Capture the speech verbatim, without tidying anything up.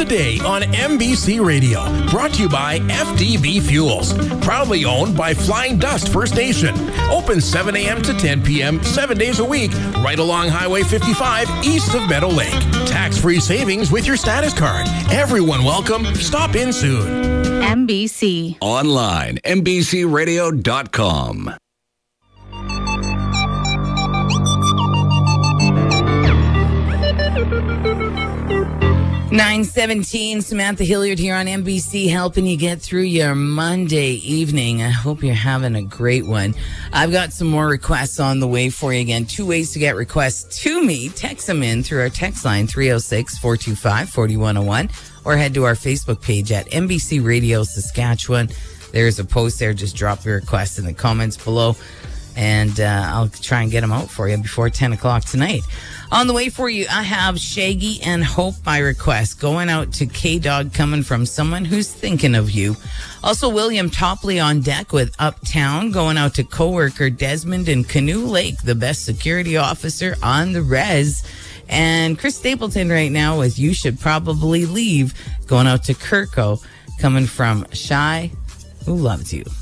the day on M B C Radio. Brought to you by F D B Fuels. Proudly owned by Flying Dust First Nation. Open seven a.m. to ten p.m. seven days a week, right along Highway fifty-five east of Meadow Lake. Tax-free savings with your status card. Everyone welcome. Stop in soon. M B C. Online, M B C radio dot com. nine seventeen, Samantha Hilliard here on M B C, helping you get through your Monday evening. I hope you're having a great one. I've got some more requests on the way for you again. Two ways to get requests to me. Text them in through our text line, three oh six, four two five, four one oh one, or head to our Facebook page at M B C Radio Saskatchewan. There's a post there. Just drop your requests in the comments below, and uh, I'll try and get them out for you before ten o'clock tonight. On the way for you, I have Shaggy and Hope by request, going out to K-Dog, coming from someone who's thinking of you. Also, William Topley on deck with Uptown, going out to coworker Desmond in Canoe Lake, the best security officer on the res. And Chris Stapleton right now with You Should Probably Leave, going out to Kirko, coming from Shy, who loves you.